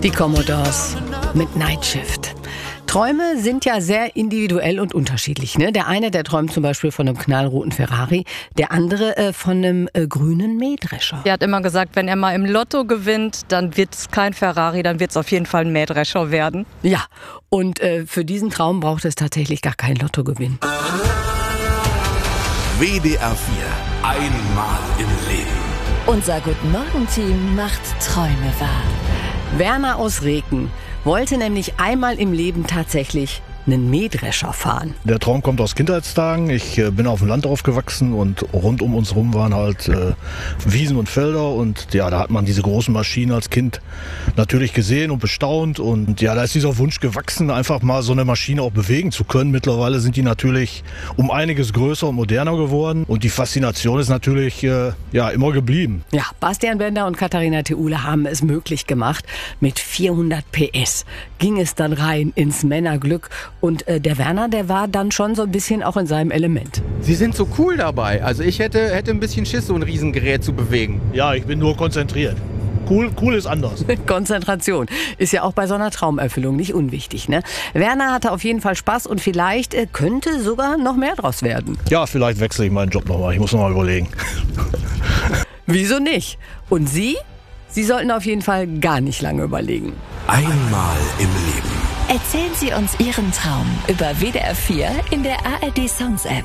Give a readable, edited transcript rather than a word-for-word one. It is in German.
Die Commodores mit Night Shift. Träume sind ja sehr individuell und unterschiedlich. Ne? Der eine, der träumt zum Beispiel von einem knallroten Ferrari, der andere von einem grünen Mähdrescher. Er hat immer gesagt, wenn er mal im Lotto gewinnt, dann wird es kein Ferrari, dann wird es auf jeden Fall ein Mähdrescher werden. Ja, und für diesen Traum braucht es tatsächlich gar keinen Lottogewinn. WDR 4. Einmal im Leben. Unser Guten-Morgen-Team macht Träume wahr. Werner aus Reken wollte nämlich einmal im Leben tatsächlich einen Mähdrescher fahren. Der Traum kommt aus Kindheitstagen. Ich bin auf dem Land aufgewachsen und rund um uns rum waren halt Wiesen und Felder. Und ja, da hat man diese großen Maschinen als Kind natürlich gesehen und bestaunt. Und ja, da ist dieser Wunsch gewachsen, einfach mal so eine Maschine auch bewegen zu können. Mittlerweile sind die natürlich um einiges größer und moderner geworden. Und die Faszination ist natürlich immer geblieben. Ja, Bastian Bender und Katharina Theule haben es möglich gemacht. Mit 400 PS ging es dann rein ins Männerglück. Und der Werner, der war dann schon so ein bisschen auch in seinem Element. Sie sind so cool dabei. Also ich hätte ein bisschen Schiss, so ein Riesengerät zu bewegen. Ja, ich bin nur konzentriert. Cool ist anders. Konzentration ist ja auch bei so einer Traumerfüllung nicht unwichtig, ne? Werner hatte auf jeden Fall Spaß und vielleicht könnte sogar noch mehr draus werden. Ja, vielleicht wechsle ich meinen Job nochmal. Ich muss nochmal überlegen. Wieso nicht? Und Sie? Sie sollten auf jeden Fall gar nicht lange überlegen. Einmal im Leben. Erzählen Sie uns Ihren Traum über WDR 4 in der ARD Songs App.